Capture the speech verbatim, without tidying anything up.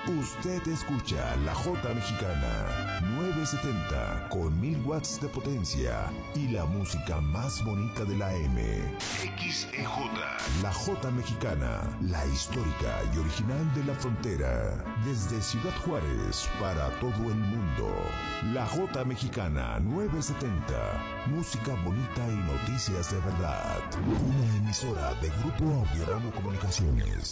Usted escucha la Jota Mexicana nueve setenta con mil watts de potencia y la música más bonita de la M. X E J. La Jota Mexicana, la histórica y original de la frontera. Desde Ciudad Juárez para todo el mundo. La Jota Mexicana nueve setenta. Música bonita y noticias de verdad. Una emisora de Grupo Audio Ramo Comunicaciones.